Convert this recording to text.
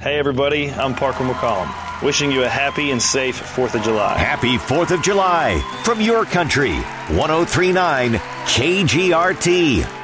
Hey, everybody, I'm Parker McCollum, wishing you a happy and safe 4th of July. Happy 4th of July from your country. 103.9 KGRT.